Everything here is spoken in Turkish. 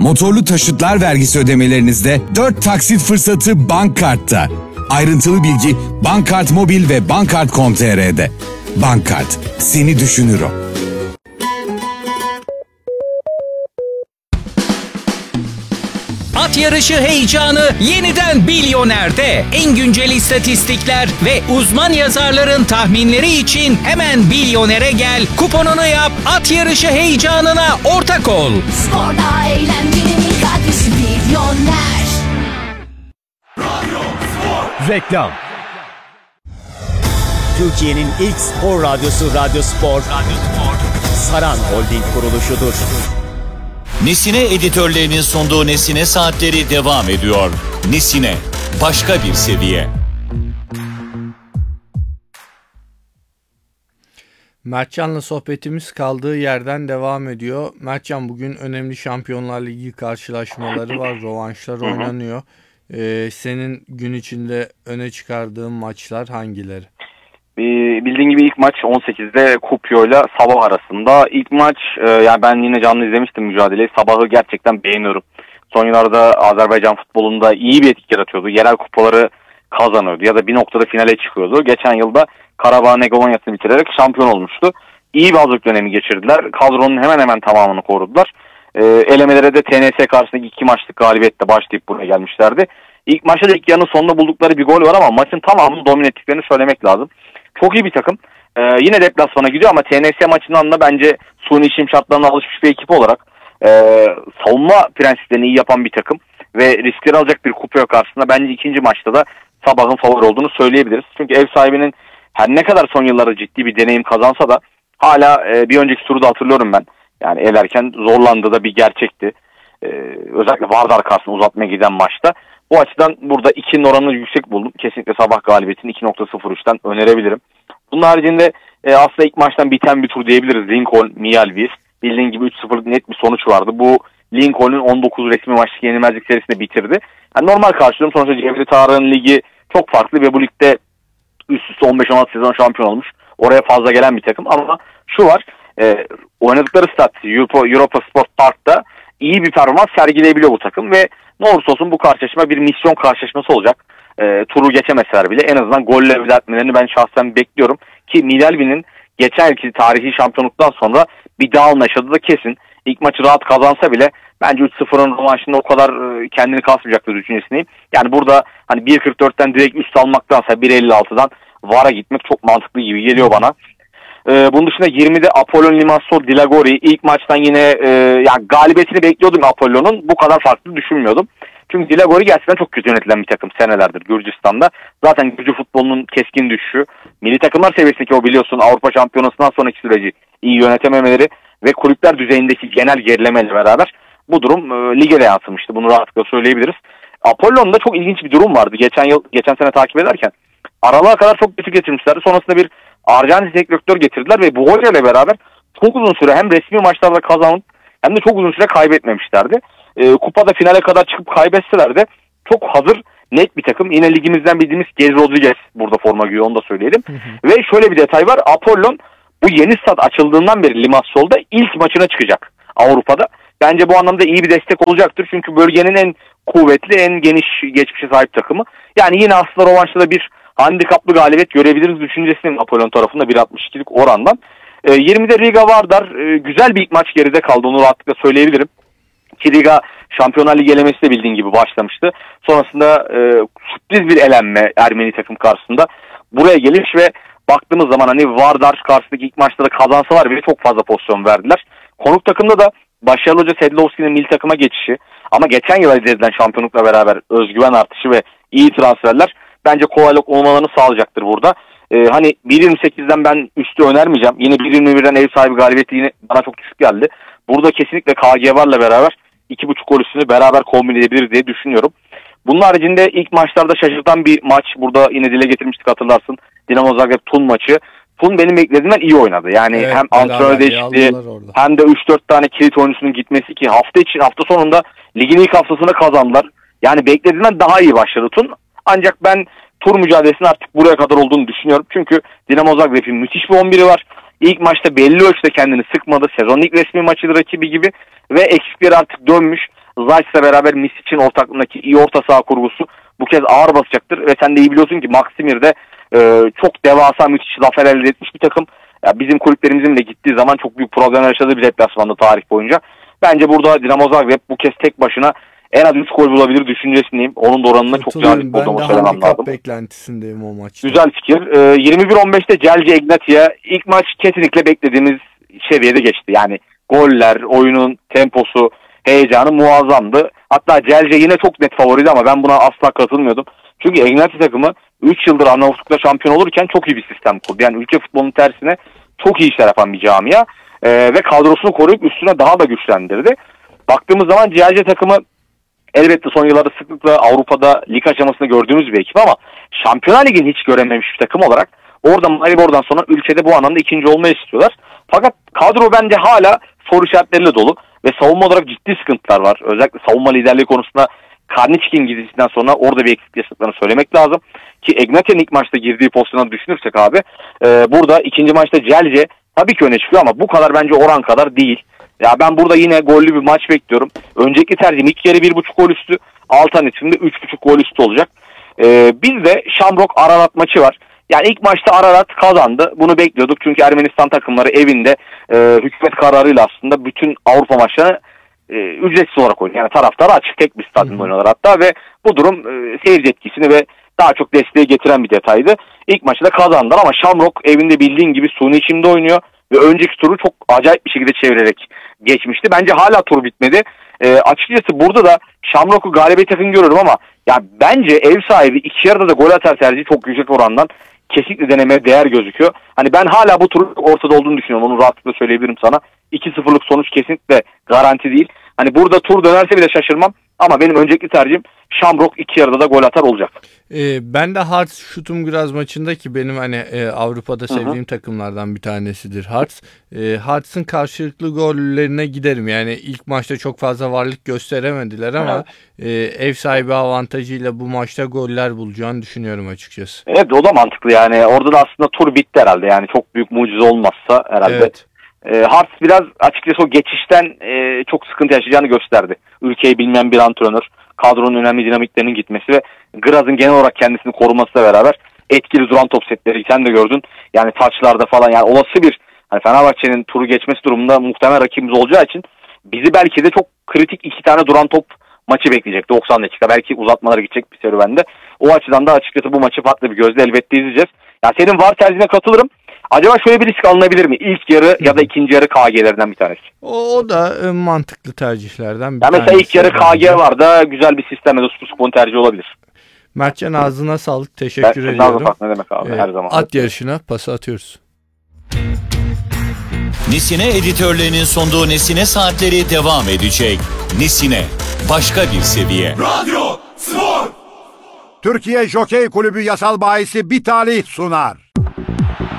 Motorlu taşıtlar vergisi ödemelerinizde 4 taksit fırsatı Bankkart'ta. Ayrıntılı bilgi Bankkart Mobil ve Bankkart.com.tr'de. Bankkart, seni düşünür o. At yarışı heyecanı yeniden Bilyoner'de. En güncel istatistikler ve uzman yazarların tahminleri için hemen Bilyoner'e gel, kuponunu yap, at yarışı heyecanına ortak ol. Sporda eğlencenin adresi Bilyoner. Reklam. Türkiye'nin ilk spor radyosu Radyo Spor, Saran Holding kuruluşudur. Nesine editörlerinin sunduğu Nesine Saatleri devam ediyor. Nesine, başka bir seviye. Mertcan'la sohbetimiz kaldığı yerden devam ediyor. Mertcan, bugün önemli Şampiyonlar Ligi karşılaşmaları var. Rövanşlar oynanıyor. Senin gün içinde öne çıkardığın maçlar hangileri? Bildiğin gibi ilk maç 18'de Kupyo ile Sabah arasında. İlk maç, yani ben yine canlı izlemiştim mücadeleyi. Sabah'ı gerçekten beğeniyorum. Son yıllarda Azerbaycan futbolunda iyi bir etki yaratıyordu. Yerel kupaları kazanıyordu ya da bir noktada finale çıkıyordu. Geçen yılda Karabağ Hegemonyası'nı bitirerek şampiyon olmuştu. İyi bir hazırlık dönemi geçirdiler. Kadronun hemen hemen tamamını korudular. Elemelere de TNS karşısındaki 2 maçlık galibiyetle başlayıp buraya gelmişlerdi. İlk maçta da ilk yarının sonunda buldukları bir gol var ama maçın tamamını domine ettiklerini söylemek lazım. Çok iyi bir takım. Yine deplasmana gidiyor ama TNS maçından da bence suni işim şartlarına alışmış bir ekip olarak savunma prensiplerini iyi yapan bir takım ve riskleri alacak bir Kupyo karşısında bence ikinci maçta da Sabah'ın favori olduğunu söyleyebiliriz. Çünkü ev sahibinin her ne kadar son yıllarda ciddi bir deneyim kazansa da hala bir önceki turu da hatırlıyorum ben. Yani elerken zorlandığı da bir gerçekti. Özellikle Vardar karşısında uzatmaya giden maçta. Bu açıdan burada 2'nin oranını yüksek buldum. Kesinlikle Sabah galibiyetini 2.03'ten önerebilirim. Bunun haricinde aslında ilk maçtan biten bir tur diyebiliriz. Lincoln, Miyalvir. Bildiğin gibi 3-0 net bir sonuç vardı. Bu Lincoln'un 19 resmi maçlık yenilmezlik serisini bitirdi. Yani normal karşılıyorum. Sonuçta Cevdet Tarık'ın ligi çok farklı ve bu ligde üst üste 15-16 sezon şampiyon olmuş. Oraya fazla gelen bir takım ama şu var. Oynadıkları stat Europa Sport Park'ta iyi bir performans sergileyebiliyor bu takım ve ne olursa olsun bu karşılaşma bir misyon karşılaşması olacak. Turu geçemeseler bile en azından golle düzeltmelerini ben şahsen bekliyorum. Ki Milalvi'nin geçen yılki tarihi şampiyonluktan sonra bir dağılma yaşadığı da kesin. İlk maçı rahat kazansa bile bence 3-0'ın rövanşında o kadar kendini kasmayacaktır düşüncesindeyim. Yani burada hani 1.44'ten direkt üst almaktansa 1.56'dan VAR'a gitmek çok mantıklı gibi geliyor bana. Bunun dışında 20'de Apollon Limassol Dilagori ilk maçtan yine yani galibiyetini bekliyordum Apollon'un. Bu kadar farklı düşünmüyordum. Çünkü Dilagori gerçekten çok kötü yönetilen bir takım senelerdir Gürcistan'da. Zaten Gürcü futbolunun keskin düşüşü, milli takımlar seviyesindeki o biliyorsun Avrupa Şampiyonası'ndan sonraki süreci iyi yönetememeleri ve kulüpler düzeyindeki genel gerilemeyle beraber bu durum lige de yansımıştı. Bunu rahatlıkla söyleyebiliriz. Apollon'da çok ilginç bir durum vardı. Geçen sene takip ederken aralığa kadar çok kötü getirmişlerdi. Sonrasında bir Arjantin teknik direktör getirdiler ve bu hoca ile beraber çok uzun süre hem resmi maçlarda kazanıp hem de çok uzun süre kaybetmemişlerdi. Kupada finale kadar çıkıp kaybetseler de çok hazır, net bir takım. Yine ligimizden bildiğimiz Gez Rodriguez burada forma giyiyor, onu da söyleyelim. Ve şöyle bir detay var. Apollon bu yeni stat açıldığından beri Limassol'da ilk maçına çıkacak Avrupa'da. Bence bu anlamda iyi bir destek olacaktır. Çünkü bölgenin en kuvvetli, en geniş geçmişe sahip takımı. Yani yine aslında rövanşta da bir handikaplı galibiyet görebiliriz düşüncesinin Apollon tarafında 1.62'lik orandan. 20'de Riga Vardar güzel bir ilk maç geride kaldı, onu rahatlıkla söyleyebilirim. Ki Riga Şampiyonlar Ligi elemesi de bildiğin gibi başlamıştı. Sonrasında sürpriz bir elenme Ermeni takım karşısında buraya gelmiş ve baktığımız zaman hani Vardar karşısındaki ilk maçları kazansalar bile çok fazla pozisyon verdiler. Konuk takımda da başarılı hoca Sedlovski'nin milli takıma geçişi ama geçen yıl elde edilen şampiyonlukla beraber özgüven artışı ve iyi transferler bence kolaylık olmalarını sağlayacaktır burada. Hani 1.28'den ben üstü önermeyeceğim. Yine 1.21'den ev sahibi galibiyeti yine bana çok düşük geldi. Burada kesinlikle KG varla beraber 2.5 gol üstünü beraber kombin edebilir diye düşünüyorum. Bunun haricinde ilk maçlarda şaşırtan bir maç burada yine dile getirmiştik, hatırlarsın. Dinamo Zagreb Tun maçı. Tun benim beklediğimden iyi oynadı. Yani evet, hem antrenör değişikliği hem de 3-4 tane kilit oyuncusunun gitmesi ki hafta sonunda ligin ilk haftasını kazandılar. Yani beklediğimden daha iyi başladı Tun. Ancak ben tur mücadelesinin artık buraya kadar olduğunu düşünüyorum. Çünkü Dinamo Zagreb'in müthiş bir 11'i var. İlk maçta belli ölçüde kendini sıkmadı. Sezonun ilk resmi maçıydı rakibi gibi. Ve eksikleri artık dönmüş. Zayt'la beraber Misic'in ortaklığındaki iyi orta saha kurgusu bu kez ağır basacaktır. Ve sen de iyi biliyorsun ki Maksimir'de çok devasa müthiş zafer elde etmiş bir takım. Ya bizim kulüplerimizin de gittiği zaman çok büyük problemler yaşadığı bir deplasmanda tarih boyunca. Bence burada Dinamo Zagreb bu kez tek başına en az 3 gol bulabilir düşüncesindeyim. Onun da oranında çok cazip olduğumu söylemem lazım. Ben de handikap beklentisindeyim o maçta. Güzel fikir. 21-15'te Celje Egnatia ilk maç kesinlikle beklediğimiz seviyede geçti. Yani goller, oyunun temposu, heyecanı muazzamdı. Hatta Celje yine çok net favoriydi ama ben buna asla katılmıyordum. Çünkü Egnatia takımı 3 yıldır Arnavutluk'ta şampiyon olurken çok iyi bir sistem kurdu. Yani ülke futbolunun tersine çok iyi işler yapan bir camia. Ve kadrosunu koruyup üstüne daha da güçlendirdi. Baktığımız zaman Celje takımı elbette son yıllarda sıklıkla Avrupa'da lig aşamasında gördüğümüz bir ekip ama Şampiyonlar Ligi'ni hiç görememiş bir takım olarak orada Maribor'dan sonra ülkede bu anlamda ikinci olmayı istiyorlar. Fakat kadro bence hala soru işaretleriyle dolu ve savunma olarak ciddi sıkıntılar var. Özellikle savunma liderliği konusunda Karniçkin gidişinden sonra orada bir eksiklik yaşadıklarını söylemek lazım. Ki Egnatia'nın ilk maçta girdiği pozisyonu düşünürsek abi burada ikinci maçta Celje tabii ki öne çıkıyor ama bu kadar bence oran kadar değil. Ya ben burada yine gollü bir maç bekliyorum. Önceki tercihim ilk yarı 1.5 gol üstü. Alternatifimde 3.5 gol üstü olacak. Bir de Shamrock Ararat maçı var. Yani ilk maçta Ararat kazandı. Bunu bekliyorduk. Çünkü Ermenistan takımları evinde hükümet kararıyla aslında bütün Avrupa maçlarını ücretsiz olarak oynuyor. Yani taraftarı açık tek bir stadyumda oynuyorlar hatta ve bu durum seyirci etkisini ve daha çok desteği getiren bir detaydı. İlk maçı da kazandılar ama Shamrock evinde bildiğin gibi suni içimde oynuyor. Ve önceki turu çok acayip bir şekilde çevirerek geçmişti. Bence hala tur bitmedi. Açıkçası burada da Shamrock'u galibiyet yakın görüyorum ama ya bence ev sahibi iki yarıda da gol atar tercihi çok yüksek orandan kesinlikle denemeye değer gözüküyor. Hani ben hala bu turun ortada olduğunu düşünüyorum. Onu rahatlıkla söyleyebilirim sana. 2-0'lık sonuç kesinlikle garanti değil. Hani burada tur dönerse bile şaşırmam. Ama benim öncelikli tercihim Shamrock iki yarıda da gol atar olacak. Ben de Hearts Stuttgart maçında ki benim hani Avrupa'da sevdiğim takımlardan bir tanesidir Hearts. Hearts'ın karşılıklı gollerine giderim. Yani ilk maçta çok fazla varlık gösteremediler ama ev sahibi avantajıyla bu maçta goller bulacağını düşünüyorum açıkçası. Evet, o da mantıklı yani. Orada da aslında tur bitti herhalde. Yani çok büyük mucize olmazsa herhalde. Evet. Hearts biraz açıkçası o geçişten çok sıkıntı yaşayacağını gösterdi. Ülkeyi bilmeyen bir antrenör, kadronun önemli dinamiklerinin gitmesi ve Graz'ın genel olarak kendisini korumasıyla beraber etkili duran top setleri sen de gördün. Yani taçlarda falan yani olası bir hani Fenerbahçe'nin turu geçmesi durumunda muhtemel rakibimiz olacağı için bizi belki de çok kritik 2 tane duran top maçı bekleyecek. 90 dakika belki uzatmalara gidecek bir serüvende. O açıdan da açıkçası bu maçı farklı bir gözle elbette izleyeceğiz. Yani senin var tercihine katılırım. Acaba şöyle bir risk alınabilir mi? İlk yarı ya da ikinci yarı KG'lerinden bir tanesi. O da mantıklı tercihlerden bir tanesi. Yani mesela ilk yarı KG var da güzel bir sistemle de Spor tercih olabilir. Mertcan ağzına sağlık. Teşekkür ediyorum. Ne demek abi her zaman. At yarışına pası atıyoruz. Nesine editörlerinin sunduğu Nesine saatleri devam edecek. Nesine başka bir seviye. Radyo Spor. Türkiye Jokey Kulübü yasal bahisi Bitali sunar.